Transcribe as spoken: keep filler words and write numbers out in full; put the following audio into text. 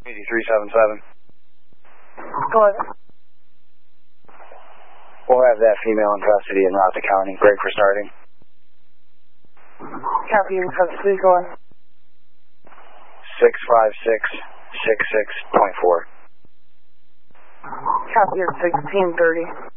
three seven seven. Go ahead. We'll have that female in custody in Roscoe County. Break for starting. Copy in custody. Go ahead. six five six six six point four. Copy at sixteen thirty.